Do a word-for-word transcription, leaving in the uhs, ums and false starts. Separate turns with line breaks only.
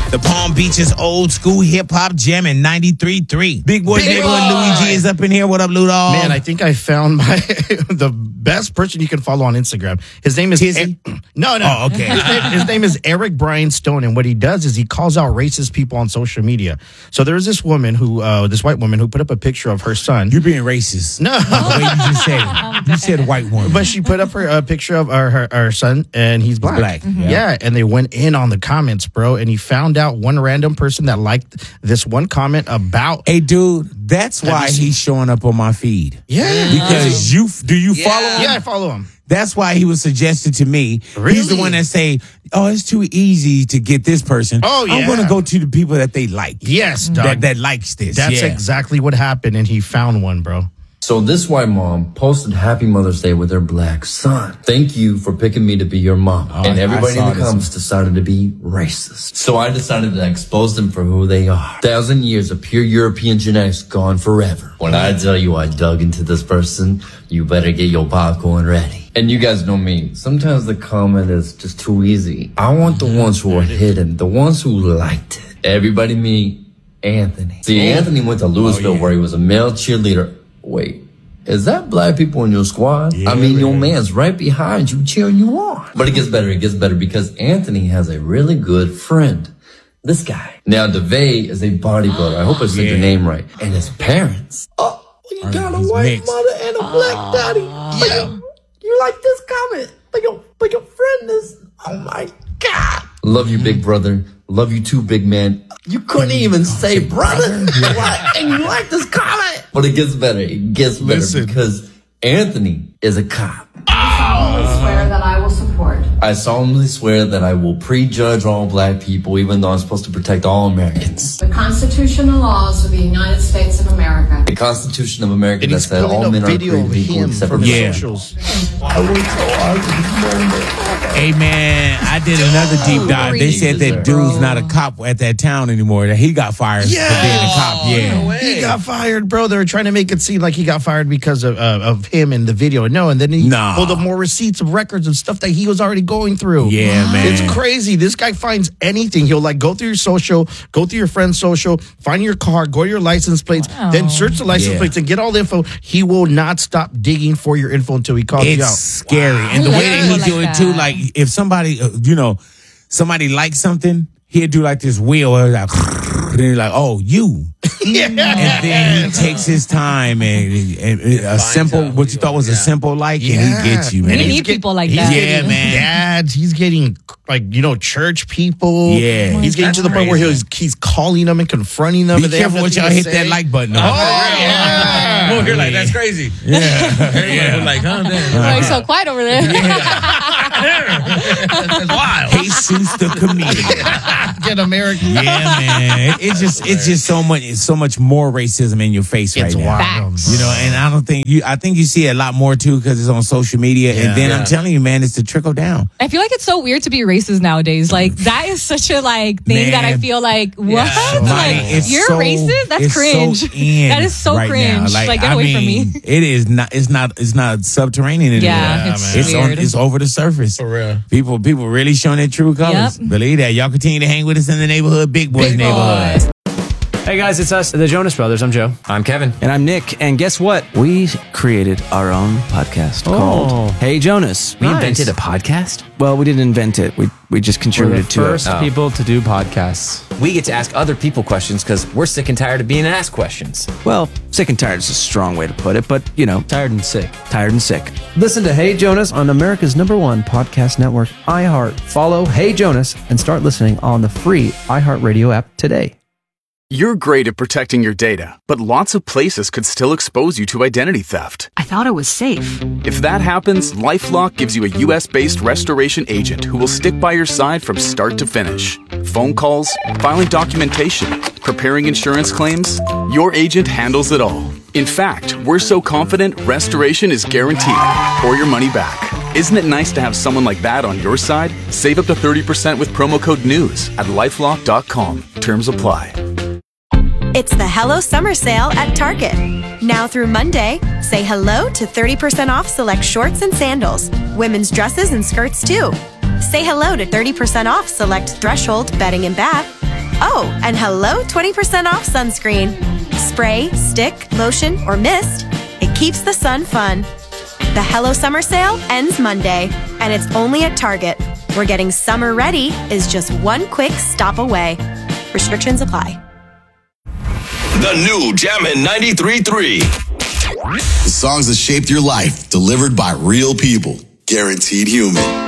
The Palm Beaches old school hip hop jam in ninety-three point three. Big Boy
Big
Neighborhood,
Boy.
Louis G is up in here. What up, Ludol?
Man, I think I found my the best person you can follow on Instagram. His name is
Tizzy?
E- no, no.
Oh, okay.
His name, his name is Eric Brian Stone, and what he does is he calls out racist people on social media. So there's this woman who, uh, this white woman who put up a picture of her son.
You're being racist.
No,
The way you just said it. You said white woman.
but she put up her uh, picture of her, her, her son, and he's black.
black,
Yeah.
yeah.
and they went in on the comments, bro, and he found out one random person that liked this one comment about.
Hey, dude, that's why
you seen-
he's showing up on my feed.
Yeah,
Because you, do you follow him?
yeah, I follow him.
That's why he was suggested to me. He's the
Really?
one that say, "Oh, it's too easy to get this person.
Oh,
I'm
yeah.
going to go to the people that they like.
Yes, dog.
that that likes this.
That's
yeah.
exactly what happened, and he found one, bro.
So this white mom posted Happy Mother's Day with her black son. Thank you for picking me to be your mom.
Oh,
and
I
everybody in
saw
the
this.
comments decided to be racist. So I decided to expose them for who they are. Thousand years of pure European genetics gone forever. When I tell you I dug into this person, you better get your popcorn ready. And you guys know me. Sometimes the comment is just too easy. I want the ones who are hidden, the ones who liked it. Everybody meet Anthony. See, Anthony went to Louisville
Oh, yeah.
where he was a male cheerleader. Wait, is that black people in your squad?
Yeah,
I mean, your
man.
man's right behind you cheering you on. But it gets better, it gets better because Anthony has a really good friend. This guy. Now, DeVay is a bodybuilder. I hope I said
Yeah.
your name right. And his parents. Oh, you got a
he's
white
mixed.
mother and a black daddy. But you, you like this comment. But your, but your friend is, oh my God. Love you, big brother. Love you too, big man. You couldn't even say brother. What? And you like this comment. But it gets better. It gets better
Listen.
because Anthony is a cop.
I swear that I will support.
I solemnly swear that I will prejudge all black people, even though I'm supposed to protect all Americans.
The constitutional laws of the United States of America.
The Constitution of America
And
that
he's
said
pulling
all
up
men are
video
created
of
equal
him
except for
from
Yeah.
the
men.
socials.
I worked so hard for this moment.
Hey, man, I did another deep dive. They said that dude's not a cop at that town anymore. That he got fired for being a cop. Yeah.
He got fired, bro. They were trying to make it seem like he got fired because of uh, of him in the video. No, and then he
Nah.
pulled up more receipts of records of stuff that he was already going through.
Yeah, man.
It's crazy. This guy finds anything. He'll like go through your social, go through your friend's social, find your car, go to your license plates, then search the license
Yeah.
plates and get all the info. He will not stop digging for your info until he calls you
It's
out.
scary. And the
I
way
love
that he
people
do
like
it too,
that.
like if somebody, uh, you know, somebody likes something, he'd do like this wheel, or like, and he's like, oh, you. And then he takes his time and, and, and a simple, what you thought was a simple like, and he gets you, man.
We
he's
need
get-
people like
he's
that.
Yeah,
getting
man.
Dads, he's getting like you know church people.
Yeah.
he's getting to the point where he's he's calling them and confronting them.
Be
and they have
careful what
nothing
y'all
to
hit
say.
that like button on.
Oh yeah.
Well, you're like, that's crazy.
Yeah.
Yeah. We're like, huh? Damn.
Like so quiet over there.
That's wild.
Jesus the comedian.
Get American.
Yeah, man. It- It's just it's just so much it's so much more racism in your face
It's
right now.
wild.
Facts.
You know, and I don't think you I think you see it a lot more too because it's on social media.
Yeah.
and then I'm
Yeah.
telling you, man, it's the trickle down.
I feel like it's so weird to be racist nowadays. Like that is such a like thing that I
Man.
feel like what?
Money,
Like
it's
you're
so-
racist? That's
it's
cringe.
So in
That is so
right
cringe.
now.
Like, get
I
away from
mean,
me.
It is not. It's not. It's not subterranean anymore.
Yeah,
Yeah,
it's
man.
It's on.
weird.
It's over the surface.
For real.
People. People really showing their true colors.
Yep.
Believe that. Y'all continue to hang with us in the neighborhood, Big Boys
Big
neighborhood.
boy.
Hey guys, it's us, the Jonas Brothers. I'm Joe.
I'm Kevin.
And I'm Nick. And guess what? We created our own podcast
Oh.
called Hey Jonas.
We
Nice.
invented a podcast.
Well, we didn't invent it. We we just
We're the
contributed to
first
it.
Oh.
people to do podcasts.
We get to ask other people questions because we're sick and tired of being asked questions.
Well, sick and tired is a strong way to put it, but you know,
Tired and sick.
tired and sick.
Listen to Hey Jonas on America's number one podcast network, iHeart. Follow Hey Jonas and start listening on the free iHeartRadio app today.
You're great at protecting your data, but lots of places could still expose you to identity theft.
I thought it was safe.
If that happens, LifeLock gives you a U S-based restoration agent who will stick by your side from start to finish. Phone calls, filing documentation, preparing insurance claims, your agent handles it all. In fact, we're so confident restoration is guaranteed or your money back. Isn't it nice to have someone like that on your side? Save up to thirty percent with promo code NEWS at lifelock dot com. Terms apply.
It's the Hello Summer Sale at Target. Now through Monday, say hello to thirty percent off select shorts and sandals, women's dresses and skirts too. Say hello to thirty percent off select Threshold bedding and bath, Oh, and hello twenty percent off sunscreen. Spray, stick, lotion, or mist, it keeps the sun fun. The Hello Summer Sale ends Monday, and it's only at Target, where getting summer ready is just one quick stop away. Restrictions apply.
The new Jammin' ninety-three point three.
The songs that shaped your life, delivered by real people. Guaranteed human.